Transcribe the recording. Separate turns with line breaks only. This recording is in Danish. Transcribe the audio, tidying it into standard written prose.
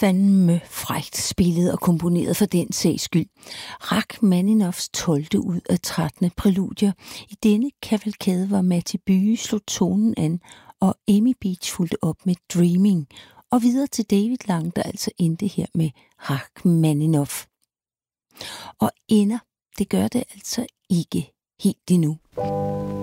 fandme frækt spillet og komponeret for den sags skyld. Rachmaninoffs 12. ud af 13. præludier. I denne kavalkade var Matti Bye slog tonen an, og Amy Beach fulgte op med Dreaming, og videre til David Lang, der altså endte her med Rachmaninoff. Og ender, det gør det altså ikke helt endnu.